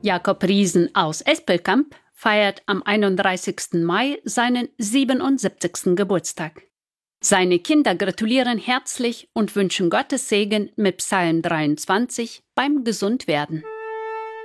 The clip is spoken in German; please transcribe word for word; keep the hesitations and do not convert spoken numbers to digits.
Jakob Riesen aus Espelkamp feiert am einunddreißigsten Mai seinen siebenundsiebzigsten Geburtstag. Seine Kinder gratulieren herzlich und wünschen Gottes Segen mit Psalm dreiundzwanzig beim Gesundwerden.